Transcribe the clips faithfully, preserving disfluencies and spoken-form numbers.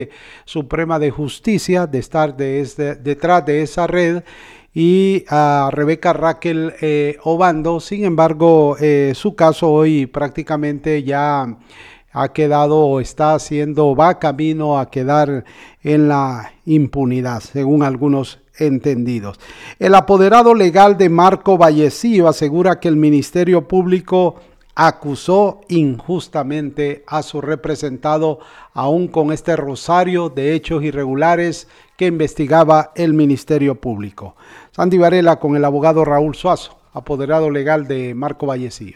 Suprema de Justicia de estar de este, detrás de esa red, y a Rebeca Raquel eh, Obando. Sin embargo, eh, su caso hoy prácticamente ya ha quedado o está haciendo, va camino a quedar en la impunidad, según algunos entendidos. El apoderado legal de Marco Vallecillo asegura que el Ministerio Público acusó injustamente a su representado, aún con este rosario de hechos irregulares que investigaba el Ministerio Público. Sandy Varela con el abogado Raúl Suazo, apoderado legal de Marco Vallecillo.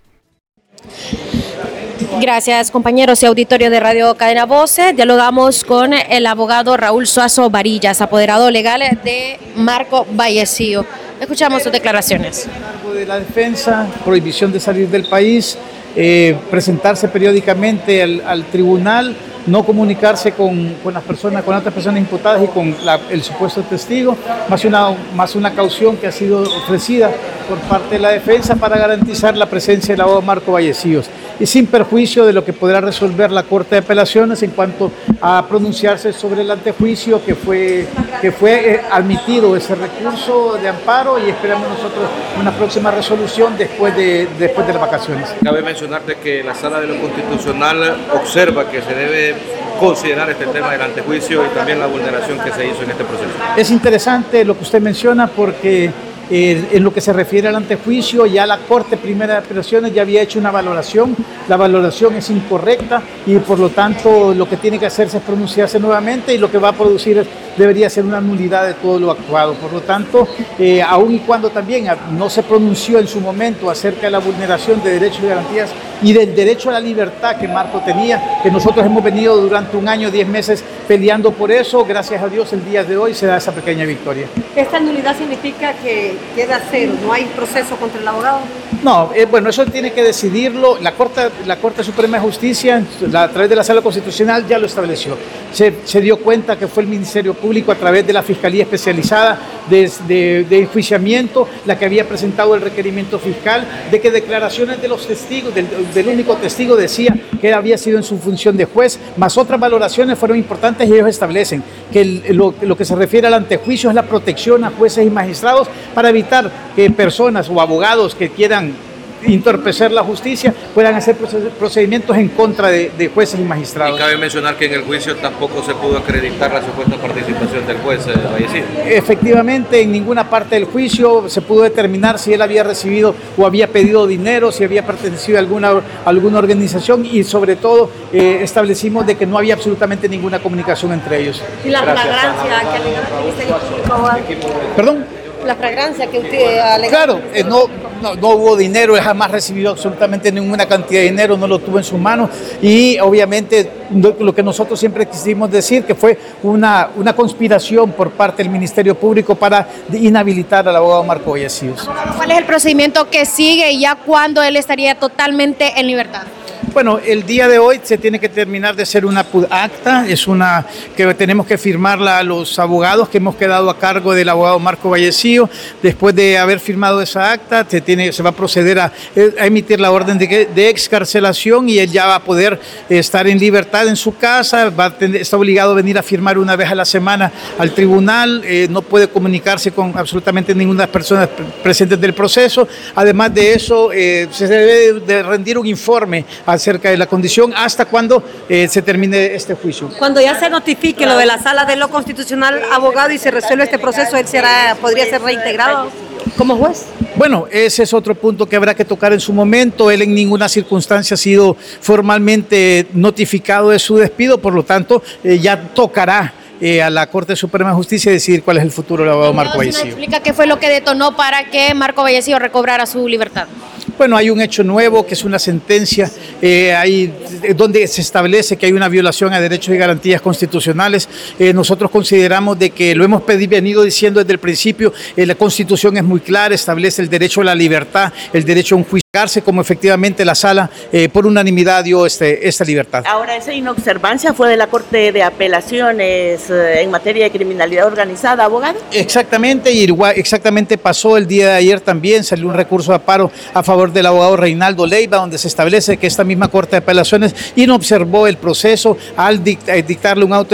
Gracias, compañeros y auditorio de Radio Cadena Voce. Dialogamos con el abogado Raúl Suazo Varillas, apoderado legal de Marco Vallecillo. Escuchamos sus declaraciones. Cargo de la defensa, prohibición de salir del país, eh, presentarse periódicamente al, al tribunal, no comunicarse con, con las personas, con otras personas imputadas y con la, el supuesto testigo, más una, más una caución que ha sido ofrecida por parte de la defensa para garantizar la presencia del abogado Marco Vallecillo, y sin perjuicio de lo que podrá resolver la Corte de Apelaciones en cuanto a pronunciarse sobre el antejuicio que fue, que fue eh, admitido ese recurso de amparo, y esperamos nosotros una próxima resolución después de, después de las vacaciones. Cabe mencionarte que la Sala de lo Constitucional observa que se debe considerar este tema del antejuicio y también la vulneración que se hizo en este proceso. Es interesante lo que usted menciona porque Eh, en lo que se refiere al antejuicio, ya la Corte Primera de Apelaciones ya había hecho una valoración, la valoración es incorrecta y por lo tanto lo que tiene que hacerse es pronunciarse nuevamente, y lo que va a producir es, debería ser una nulidad de todo lo actuado. Por lo tanto, eh, aun y cuando también no se pronunció en su momento acerca de la vulneración de derechos y garantías y del derecho a la libertad que Marco tenía, que nosotros hemos venido durante un año, diez meses peleando por eso, gracias a Dios el día de hoy se da esa pequeña victoria. ¿Esta nulidad significa que queda cero, no hay proceso contra el abogado? No, eh, bueno, eso tiene que decidirlo la Corte, la Corte Suprema de Justicia, la, a través de la Sala Constitucional ya lo estableció. Se, se dio cuenta que fue el Ministerio Público a través de la Fiscalía Especializada de, de, de Enjuiciamiento la que había presentado el requerimiento fiscal de que declaraciones de los testigos, del, del único testigo decía que había sido en su función de juez, más otras valoraciones fueron importantes, y ellos establecen que el, lo, lo que se refiere al antejuicio es la protección a jueces y magistrados para evitar que personas o abogados que quieran entorpecer la justicia puedan hacer procedimientos en contra de, de jueces y magistrados. Y cabe mencionar que en el juicio tampoco se pudo acreditar la supuesta participación del juez eh, Vallecillo. Efectivamente, en ninguna parte del juicio se pudo determinar si él había recibido o había pedido dinero, si había pertenecido a alguna, a alguna organización, y sobre todo eh, establecimos de que no había absolutamente ninguna comunicación entre ellos. ¿Y la flagrancia que alega el Ministerio Público? ¿Perdón? La fragancia que usted alega. Claro, eh, no, no, no hubo dinero, él jamás recibió absolutamente ninguna cantidad de dinero, no lo tuvo en sus manos, y obviamente lo que nosotros siempre quisimos decir que fue una, una conspiración por parte del Ministerio Público para inhabilitar al abogado Marco Vallecillo. ¿Cuál es el procedimiento que sigue y ya cuándo él estaría totalmente en libertad? Bueno, el día de hoy se tiene que terminar de hacer una acta, es una que tenemos que firmarla a los abogados que hemos quedado a cargo del abogado Marco Vallecillo. Después de haber firmado esa acta, se, tiene, se va a proceder a, a emitir la orden de, de excarcelación, y él ya va a poder estar en libertad en su casa, va a tener, está obligado a venir a firmar una vez a la semana al tribunal, eh, no puede comunicarse con absolutamente ninguna persona presente del proceso. Además de eso, eh, se debe de rendir un informe acerca de la condición hasta cuando eh, se termine este juicio. Cuando ya se notifique lo de la Sala de lo Constitucional, abogado, y se resuelve este proceso, ¿él será, podría ser reintegrado como juez? Bueno, ese es otro punto que habrá que tocar en su momento. Él en ninguna circunstancia ha sido formalmente notificado de su despido, por lo tanto eh, ya tocará Eh, a la Corte Suprema de Justicia decidir cuál es el futuro del abogado Marco Vallecillo. ¿Explica qué fue lo que detonó para que Marco Vallecillo recobrara su libertad? Bueno, hay un hecho nuevo que es una sentencia eh, hay, donde se establece que hay una violación a derechos y garantías constitucionales. Eh, nosotros consideramos de que lo hemos pedido, venido diciendo desde el principio, eh, la Constitución es muy clara, establece el derecho a la libertad, el derecho a un juicio, como efectivamente la Sala eh, por unanimidad dio este, esta libertad. Ahora, esa inobservancia fue de la Corte de Apelaciones eh, en materia de criminalidad organizada, abogado. Exactamente, y igual, exactamente pasó el día de ayer también, salió un recurso de amparo a favor del abogado Reinaldo Leiva, donde se establece que esta misma Corte de Apelaciones inobservó el proceso al dict- dictarle un auto